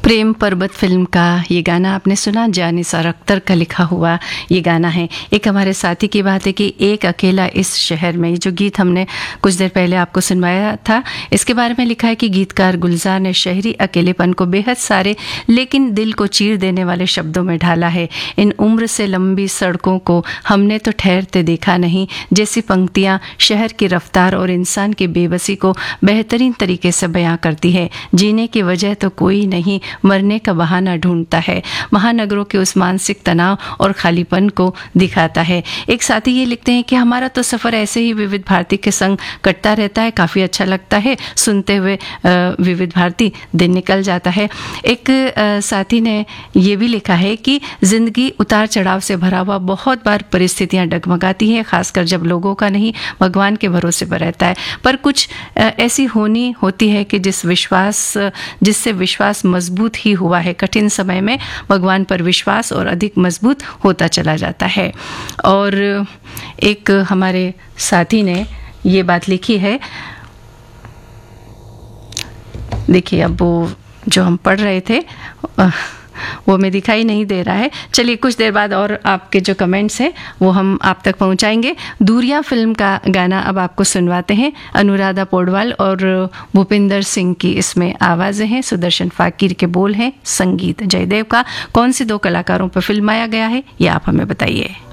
प्रेम पर्वत फिल्म का ये गाना आपने सुना, जानिसार अख्तर का लिखा हुआ ये गाना है। एक हमारे साथी की बात है कि एक अकेला इस शहर में, ये जो गीत हमने कुछ देर पहले आपको सुनवाया था, इसके बारे में लिखा है कि गीतकार गुलजार ने शहरी अकेलेपन को बेहद सारे लेकिन दिल को चीर देने वाले शब्दों में ढाला है। इन उम्र से लंबी सड़कों को हमने तो ठहरते देखा नहीं जैसी पंक्तियां शहर की रफ्तार और इंसान की बेबसी को बेहतरीन तरीके से बयां करती है। जीने की वजह तो कोई नहीं, मरने का बहाना ढूंढता है। महानगरों के उस मानसिक तनाव और खालीपन को दिखाता है। एक साथी ये लिखते हैं कि हमारा तो सफ़र ऐसे ही विविध भारती के संग कटता रहता है, काफ़ी अच्छा लगता है सुनते हुए विविध भारती, दिन निकल जाता है। एक साथी ने ये भी लिखा है कि ज़िंदगी उतार चढ़ाव से भरा हुआ, बहुत बार परिस्थितियाँ डगमगाती हैं, खासकर जब लोगों का नहीं भगवान के भरोसे पर रहता है। पर कुछ ऐसी होनी होती है कि जिससे विश्वास मजबूत ही हुआ है, कठिन समय में भगवान पर विश्वास और अधिक मजबूत होता चला जाता है। और एक हमारे साथी ने ये बात लिखी है, देखिए अब वो जो हम पढ़ रहे थे वो हमें दिखाई नहीं दे रहा है। चलिए कुछ देर बाद और आपके जो कमेंट्स हैं वो हम आप तक पहुंचाएंगे। दूरिया फिल्म का गाना अब आपको सुनवाते हैं। अनुराधा पौडवाल और भूपिंदर सिंह की इसमें आवाज़ें हैं, सुदर्शन फाकिर के बोल हैं, संगीत जयदेव का। कौन से दो कलाकारों पर फिल्माया गया है ये आप हमें बताइए।